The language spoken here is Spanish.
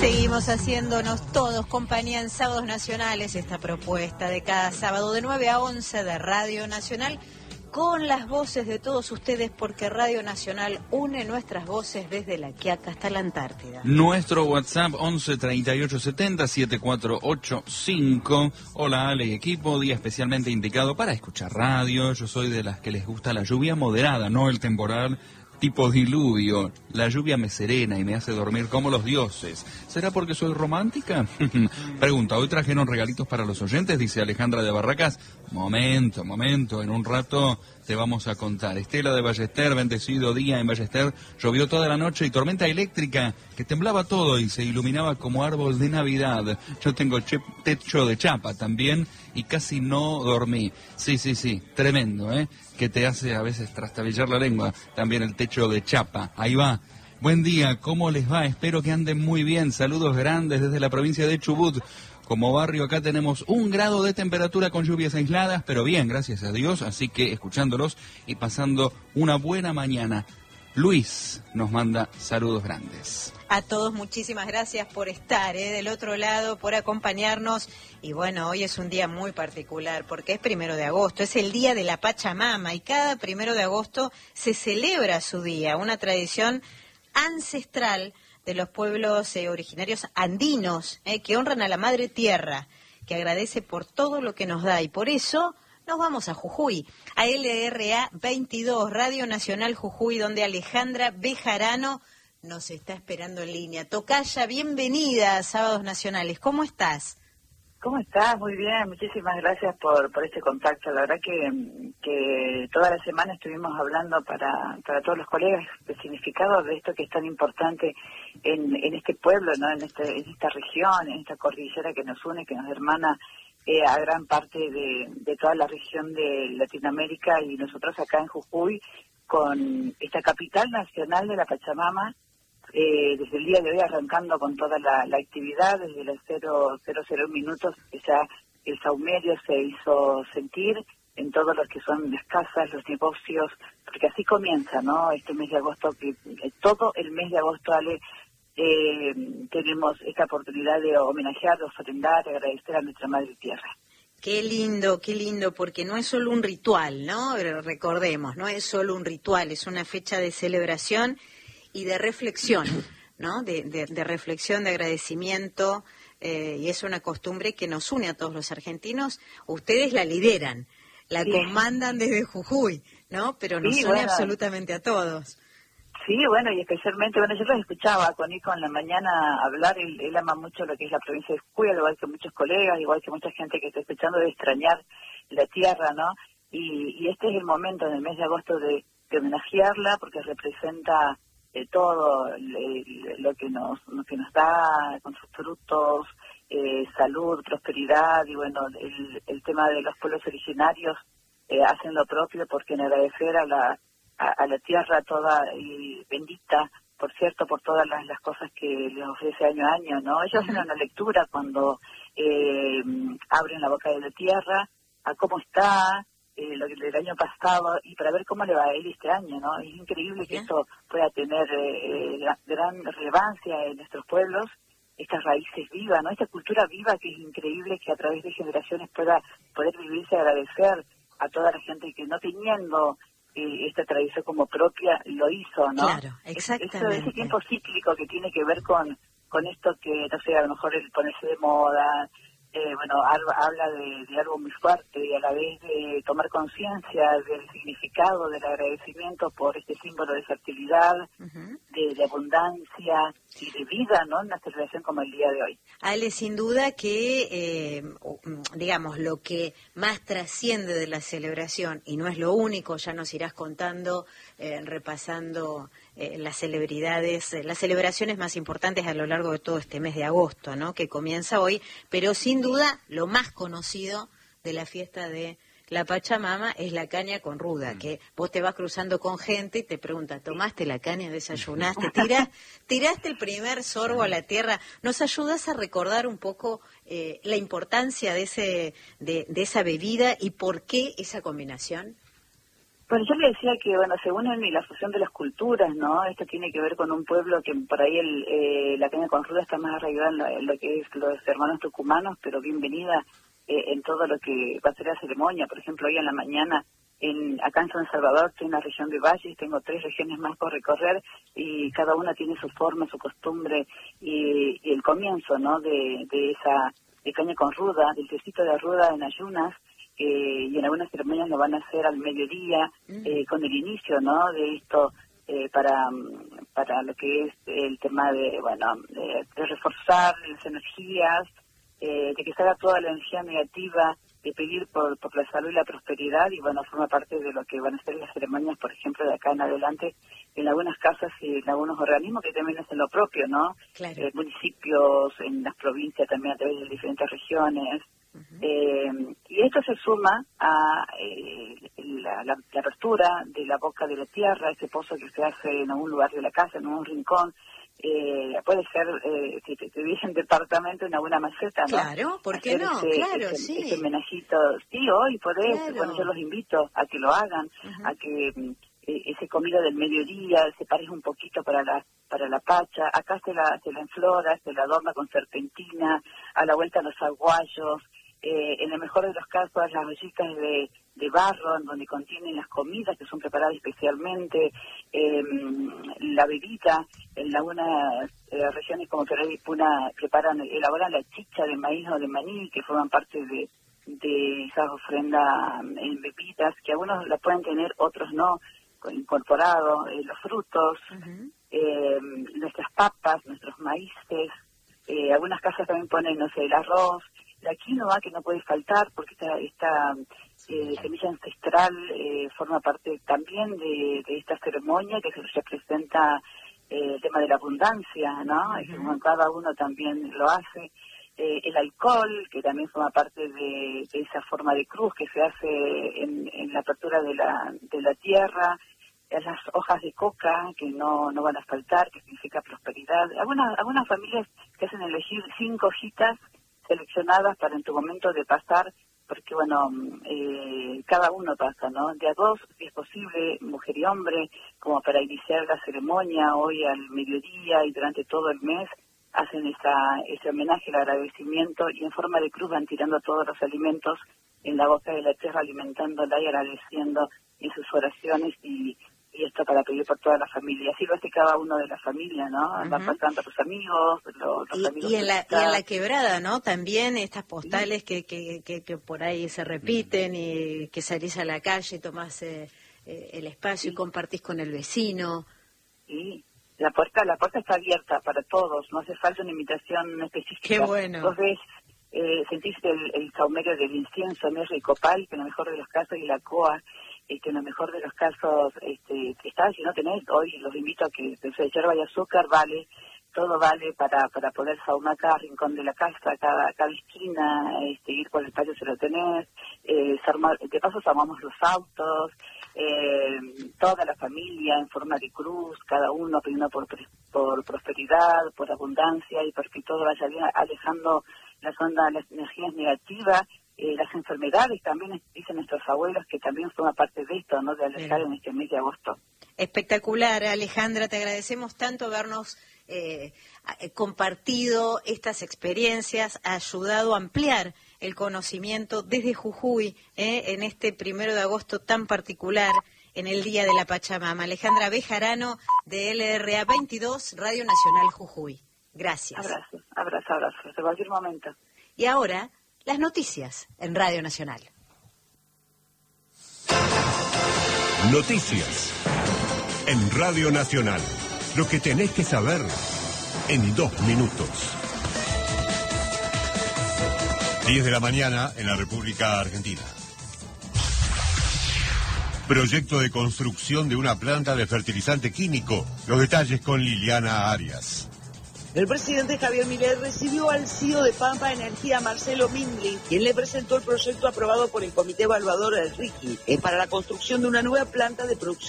Seguimos haciéndonos todos compañía en Sábados Nacionales, esta propuesta de cada sábado de 9 a 11 de Radio Nacional, con las voces de todos ustedes, porque Radio Nacional une nuestras voces desde La Quiaca hasta la Antártida. Nuestro WhatsApp 11 38 70 7485. Hola Ale y equipo, día especialmente indicado para escuchar radio. Yo soy de las que les gusta la lluvia moderada, no el temporal tipo diluvio. La lluvia me serena y me hace dormir como los dioses. ¿Será porque soy romántica? Pregunta, ¿hoy trajeron regalitos para los oyentes? Dice Alejandra de Barracas. Momento, en un rato te vamos a contar. Estela de Ballester, bendecido día en Ballester. Llovió toda la noche y tormenta eléctrica que temblaba todo y se iluminaba como árbol de Navidad. Yo tengo techo de chapa también y casi no dormí. Sí, tremendo, ¿eh? Que te hace a veces trastabillar la lengua. También el techo de chapa. Ahí va. Buen día, ¿cómo les va? Espero que anden muy bien. Saludos grandes desde la provincia de Chubut. Como barrio acá tenemos 1 grado de temperatura con lluvias aisladas, pero bien, gracias a Dios, así que escuchándolos y pasando una buena mañana. Luis nos manda saludos grandes. A todos muchísimas gracias por estar del otro lado, por acompañarnos. Y bueno, hoy es un día muy particular porque es 1 de agosto, es el día de la Pachamama y cada 1 de agosto se celebra su día, una tradición ancestral de los pueblos originarios andinos, que honran a la Madre Tierra, que agradece por todo lo que nos da, y por eso nos vamos a Jujuy, a LRA 22, Radio Nacional Jujuy, donde Alejandra Bejarano nos está esperando en línea. Tocaya, bienvenida a Sábados Nacionales, ¿cómo estás? ¿Cómo estás? Muy bien, muchísimas gracias por este contacto. La verdad que toda la semana estuvimos hablando para todos los colegas el significado de esto que es tan importante en este pueblo, ¿no? En esta región, en esta cordillera que nos une, que nos hermana a gran parte de toda la región de Latinoamérica, y nosotros acá en Jujuy, con esta capital nacional de la Pachamama, desde el día de hoy arrancando con toda la actividad, desde los 0:00 minutos, que ya el saumerio se hizo sentir en todos los que son las casas, los negocios, porque así comienza, ¿no? Este mes de agosto, que todo el mes de agosto, Ale, tenemos esta oportunidad de homenajear, de ofrendar, de agradecer a nuestra Madre Tierra. Qué lindo, porque no es solo un ritual, ¿no? Recordemos, no es solo un ritual, es una fecha de celebración y de reflexión, ¿no? De reflexión, de agradecimiento, y es una costumbre que nos une a todos los argentinos. Ustedes la lideran, la comandan desde Jujuy, ¿no? Pero nos une absolutamente a todos. Sí, bueno, y especialmente, yo los escuchaba con Nico en la mañana hablar, él ama mucho lo que es la provincia de Jujuy, al igual que muchos colegas, igual que mucha gente que está escuchando, de extrañar la tierra, ¿no? Y este es el momento, en el mes de agosto, de homenajearla, porque representa todo lo que nos da con sus frutos, salud, prosperidad, y bueno, el tema de los pueblos originarios hacen lo propio, porque en agradecer a la tierra toda y bendita, por cierto, por todas las cosas que les ofrece año a año, ¿no? Ellos hacen una lectura cuando abren la boca de la tierra, a cómo está, lo que del año pasado, y para ver cómo le va a él este año, ¿no? Es increíble que esto pueda tener gran relevancia en nuestros pueblos, estas raíces vivas, ¿no? Esta cultura viva, que es increíble que a través de generaciones pueda poder vivirse y agradecer a toda la gente que, no teniendo esta tradición como propia, lo hizo, ¿no? Claro, exactamente. Ese tiempo cíclico que tiene que ver con esto que, no sé, a lo mejor el ponerse de moda, habla de algo muy fuerte, y a la vez de tomar conciencia del significado del agradecimiento por este símbolo de fertilidad, de abundancia y de vida, ¿no? En una celebración como el día de hoy. Ale, sin duda que, digamos, lo que más trasciende de la celebración, y no es lo único, ya nos irás contando, repasando las celebraciones más importantes a lo largo de todo este mes de agosto, ¿no? Que comienza hoy, pero sin duda lo más conocido de la fiesta de la Pachamama es la caña con ruda, que vos te vas cruzando con gente y te pregunta, ¿tomaste la caña, desayunaste, tiraste el primer sorbo a la tierra? ¿Nos ayudas a recordar un poco la importancia de esa bebida y por qué esa combinación? Bueno, yo le decía que, bueno, se unen y la fusión de las culturas, ¿no? Esto tiene que ver con un pueblo que por ahí la caña con ruda está más arraigada en lo que es los hermanos tucumanos, pero bienvenida en todo lo que va a ser la ceremonia. Por ejemplo, hoy en la mañana, acá en San Salvador, estoy en la región de Valles, tengo 3 regiones más por recorrer y cada una tiene su forma, su costumbre y el comienzo, ¿no? De caña con ruda, del tecito de ruda en ayunas. Y en algunas ceremonias lo van a hacer al mediodía, con el inicio, ¿no? De esto para lo que es el tema de, bueno, de reforzar las energías, de que salga toda la energía negativa, de pedir por la salud y la prosperidad, y bueno, forma parte de lo que van a ser las ceremonias, por ejemplo, de acá en adelante, en algunas casas y en algunos organismos que también hacen lo propio, ¿no? Claro. Municipios, en las provincias también a través de diferentes regiones. Y esto se suma a la apertura de la boca de la tierra, ese pozo que se hace en algún lugar de la casa, en un rincón. Puede ser, si te dicen departamento, en alguna maceta, ¿no? Claro, ¿por qué no? Claro, sí. Ese menajito, sí, hoy podés, claro. Bueno, yo los invito a que lo hagan, a que ese comida del mediodía separes un poquito para la pacha. Acá se la enflora, se la adorna con serpentina, a la vuelta los aguayos. En el mejor de los casos, las ollitas de barro, en donde contienen las comidas que son preparadas especialmente, la bebida. En algunas regiones como Perú y Puna elaboran la chicha de maíz o de maní, que forman parte de esas ofrendas en bebidas, que algunos la pueden tener, otros no, incorporado, los frutos, nuestras papas, nuestros maíces. Algunas casas también ponen, no sé, el arroz, la quinoa, que no puede faltar porque esta semilla ancestral forma parte también de esta ceremonia, que se representa el tema de la abundancia, ¿no? Y como cada uno también lo hace. El alcohol, que también forma parte de esa forma de cruz que se hace en la apertura de la tierra. Las hojas de coca, que no van a faltar, que significa prosperidad. Algunas familias que hacen elegir 5 hojitas seleccionadas para en tu momento de pasar, porque bueno, cada uno pasa, ¿no? De a 2, si es posible, mujer y hombre, como para iniciar la ceremonia hoy al mediodía y durante todo el mes, hacen ese homenaje, el agradecimiento, y en forma de cruz van tirando todos los alimentos en la boca de la tierra, alimentándola y agradeciendo en sus oraciones y esto para pedir por toda la familia. Así lo hace cada uno de la familia, ¿no? Va pasando a tus amigos, los amigos. Y en la quebrada, ¿no? También estas postales que por ahí se repiten y que salís a la calle, tomás el espacio y compartís con el vecino. Sí, la puerta está abierta para todos, no hace falta una invitación específica. Qué bueno. Vos ves, sentís el saumerio del incienso, mirra y copal, que en el mejor de los casos, y la coa, que en el mejor de los casos está, si no tenés, hoy los invito a que de yerba y azúcar vale, todo vale para poder saumar cada rincón de la casa, cada esquina, ir por el espacio si lo tenés, de paso saumamos los autos, toda la familia en forma de cruz, cada uno pidiendo por prosperidad, por abundancia y porque todo vaya bien, alejando las energías negativas. Las enfermedades también, dicen nuestros abuelos, que también forma parte de esto, ¿no? De alejar en este mes de agosto. Espectacular, Alejandra, te agradecemos tanto habernos compartido estas experiencias, ayudado a ampliar el conocimiento desde Jujuy, en este 1 de agosto tan particular, en el Día de la Pachamama. Alejandra Bejarano, de LRA 22, Radio Nacional Jujuy. Gracias. Abrazo, hasta cualquier momento. Y ahora, las noticias en Radio Nacional. Noticias en Radio Nacional. Lo que tenés que saber en 2 minutos. 10 de la mañana en la República Argentina. Proyecto de construcción de una planta de fertilizante químico. Los detalles con Liliana Arias. El presidente Javier Milei recibió al CEO de Pampa Energía, Marcelo Mindlin, quien le presentó el proyecto aprobado por el Comité Evaluador del RIGI para la construcción de una nueva planta de producción